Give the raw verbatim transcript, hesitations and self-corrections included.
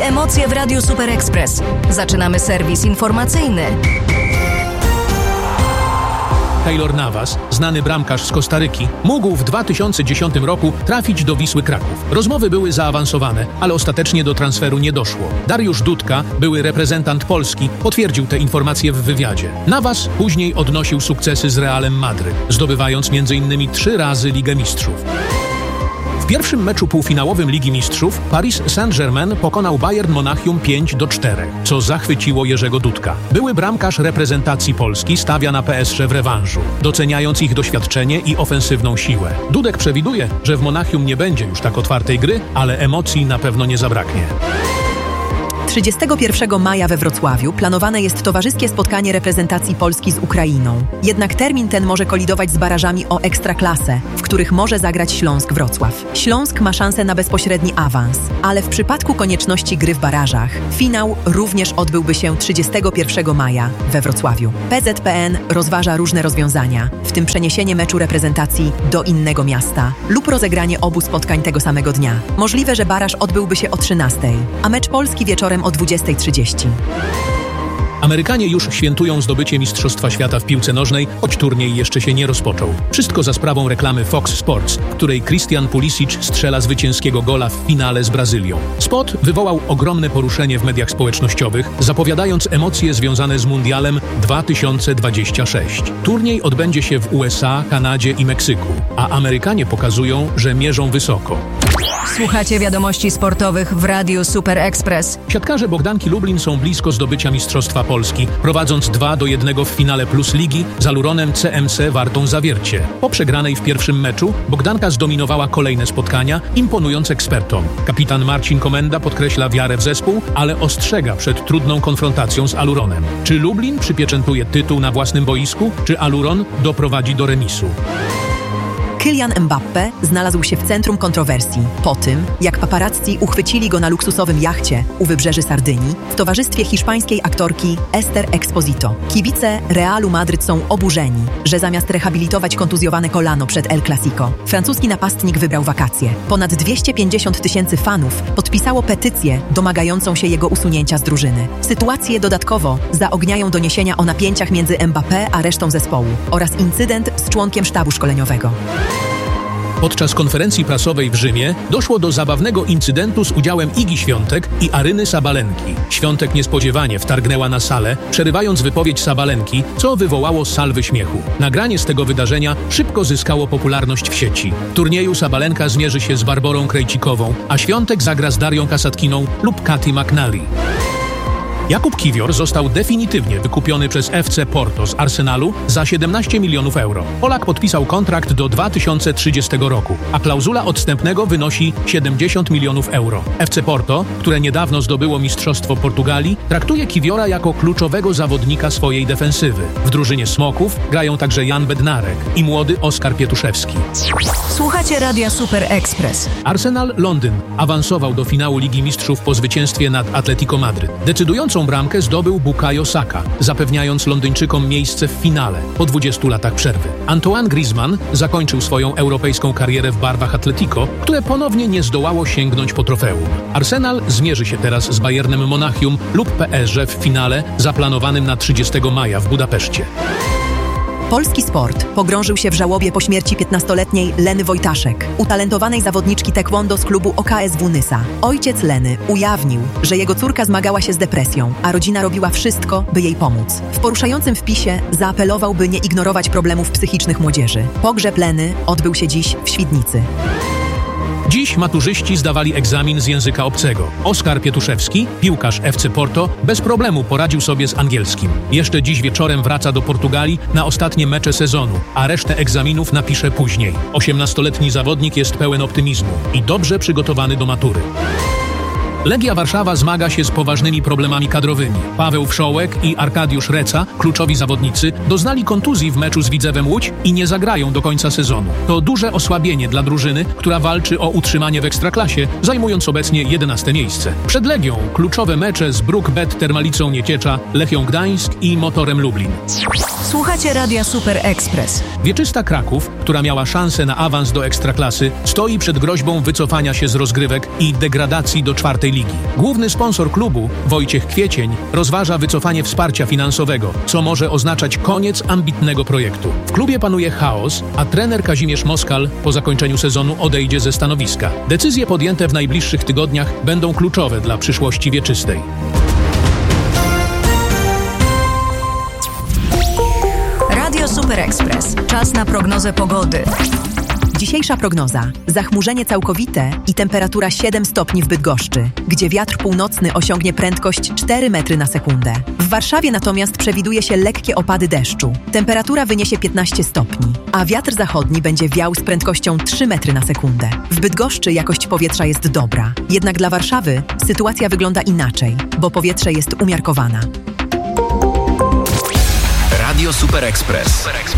Emocje w Radiu Super Express. Zaczynamy serwis informacyjny. Keylor Navas, znany bramkarz z Kostaryki, mógł w dwa tysiące dziesiątym roku trafić do Wisły Kraków. Rozmowy były zaawansowane, ale ostatecznie do transferu nie doszło. Dariusz Dudka, były reprezentant Polski, potwierdził te informacje w wywiadzie. Navas później odnosił sukcesy z Realem Madryt, zdobywając między innymi trzy razy Ligę Mistrzów. W pierwszym meczu półfinałowym Ligi Mistrzów Paris Saint-Germain pokonał Bayern Monachium pięć do czterech, co zachwyciło Jerzego Dudka. Były bramkarz reprezentacji Polski stawia na P S G w rewanżu, doceniając ich doświadczenie i ofensywną siłę. Dudek przewiduje, że w Monachium nie będzie już tak otwartej gry, ale emocji na pewno nie zabraknie. trzydziestego pierwszego maja we Wrocławiu planowane jest towarzyskie spotkanie reprezentacji Polski z Ukrainą. Jednak termin ten może kolidować z barażami o Ekstraklasę, w których może zagrać Śląsk Wrocław. Śląsk ma szansę na bezpośredni awans, ale w przypadku konieczności gry w barażach, finał również odbyłby się trzydziestego pierwszego maja we Wrocławiu. P Z P N rozważa różne rozwiązania, w tym przeniesienie meczu reprezentacji do innego miasta lub rozegranie obu spotkań tego samego dnia. Możliwe, że baraż odbyłby się o trzynastej, a mecz Polski wieczorem o dwudziestej trzydzieści. Amerykanie już świętują zdobycie Mistrzostwa Świata w piłce nożnej, choć turniej jeszcze się nie rozpoczął. Wszystko za sprawą reklamy Fox Sports, w której Christian Pulisic strzela zwycięskiego gola w finale z Brazylią. Spot wywołał ogromne poruszenie w mediach społecznościowych, zapowiadając emocje związane z Mundialem dwa tysiące dwudziestym szóstym. Turniej odbędzie się w U S A, Kanadzie i Meksyku, a Amerykanie pokazują, że mierzą wysoko. Słuchacie wiadomości sportowych w Radiu Super Express. Siatkarze Bogdanki Lublin są blisko zdobycia Mistrzostwa Polski, prowadząc dwa do jednego w finale Plus Ligi z Aluronem C M C Wartą Zawiercie. Po przegranej w pierwszym meczu Bogdanka zdominowała kolejne spotkania, imponując ekspertom. Kapitan Marcin Komenda podkreśla wiarę w zespół, ale ostrzega przed trudną konfrontacją z Aluronem. Czy Lublin przypieczętuje tytuł na własnym boisku, czy Aluron doprowadzi do remisu? Kylian Mbappé znalazł się w centrum kontrowersji po tym, jak paparazzi uchwycili go na luksusowym jachcie u wybrzeży Sardynii w towarzystwie hiszpańskiej aktorki Esther Exposito. Kibice Realu Madryt są oburzeni, że zamiast rehabilitować kontuzjowane kolano przed El Clasico, francuski napastnik wybrał wakacje. Ponad dwieście pięćdziesiąt tysięcy fanów podpisało petycję domagającą się jego usunięcia z drużyny. Sytuację dodatkowo zaogniają doniesienia o napięciach między Mbappé a resztą zespołu oraz incydent z członkiem sztabu szkoleniowego. Podczas konferencji prasowej w Rzymie doszło do zabawnego incydentu z udziałem Igi Świątek i Aryny Sabalenki. Świątek niespodziewanie wtargnęła na salę, przerywając wypowiedź Sabalenki, co wywołało salwy śmiechu. Nagranie z tego wydarzenia szybko zyskało popularność w sieci. W turnieju Sabalenka zmierzy się z Barborą Krejcikową, a Świątek zagra z Darią Kasatkiną lub Katy McNally. Jakub Kiwior został definitywnie wykupiony przez F C Porto z Arsenalu za siedemnaście milionów euro. Polak podpisał kontrakt do dwa tysiące trzydziestego roku, a klauzula odstępnego wynosi siedemdziesiąt milionów euro. F C Porto, które niedawno zdobyło Mistrzostwo Portugalii, traktuje Kiwiora jako kluczowego zawodnika swojej defensywy. W drużynie Smoków grają także Jan Bednarek i młody Oskar Pietuszewski. Słuchacie Radia Super Express. Arsenal Londyn awansował do finału Ligi Mistrzów po zwycięstwie nad Atletico Madryt. Decydującą bramkę zdobył Bukayo Saka, zapewniając Londyńczykom miejsce w finale po dwudziestu latach przerwy. Antoine Griezmann zakończył swoją europejską karierę w barwach Atletico, które ponownie nie zdołało sięgnąć po trofeum. Arsenal zmierzy się teraz z Bayernem Monachium lub P S G w finale zaplanowanym na trzydziestego maja w Budapeszcie. Polski sport pogrążył się w żałobie po śmierci piętnastoletniej Leny Wojtaszek, utalentowanej zawodniczki taekwondo z klubu O K S W Nysa. Ojciec Leny ujawnił, że jego córka zmagała się z depresją, a rodzina robiła wszystko, by jej pomóc. W poruszającym wpisie zaapelował, by nie ignorować problemów psychicznych młodzieży. Pogrzeb Leny odbył się dziś w Świdnicy. Dziś maturzyści zdawali egzamin z języka obcego. Oskar Pietuszewski, piłkarz F C Porto, bez problemu poradził sobie z angielskim. Jeszcze dziś wieczorem wraca do Portugalii na ostatnie mecze sezonu, a resztę egzaminów napisze później. osiemnastoletni zawodnik jest pełen optymizmu i dobrze przygotowany do matury. Legia Warszawa zmaga się z poważnymi problemami kadrowymi. Paweł Wszołek i Arkadiusz Reca, kluczowi zawodnicy, doznali kontuzji w meczu z Widzewem Łódź i nie zagrają do końca sezonu. To duże osłabienie dla drużyny, która walczy o utrzymanie w Ekstraklasie, zajmując obecnie jedenaste miejsce. Przed Legią kluczowe mecze z Bruk Bet Termalicą Nieciecza, Lechią Gdańsk i Motorem Lublin. Słuchacie Radia Super Express. Wieczysta Kraków, która miała szansę na awans do Ekstraklasy, stoi przed groźbą wycofania się z rozgrywek i degradacji do czwartej pierwszej ligi. Główny sponsor klubu, Wojciech Kwiecień, rozważa wycofanie wsparcia finansowego, co może oznaczać koniec ambitnego projektu. W klubie panuje chaos, a trener Kazimierz Moskal po zakończeniu sezonu odejdzie ze stanowiska. Decyzje podjęte w najbliższych tygodniach będą kluczowe dla przyszłości wieczystej. Radio Super Express. Czas na prognozę pogody. Dzisiejsza prognoza. Zachmurzenie całkowite i temperatura siedem stopni w Bydgoszczy, gdzie wiatr północny osiągnie prędkość cztery metry na sekundę. W Warszawie natomiast przewiduje się lekkie opady deszczu. Temperatura wyniesie piętnaście stopni, a wiatr zachodni będzie wiał z prędkością trzy metry na sekundę. W Bydgoszczy jakość powietrza jest dobra. Jednak dla Warszawy sytuacja wygląda inaczej, bo powietrze jest umiarkowana. Radio Super Express.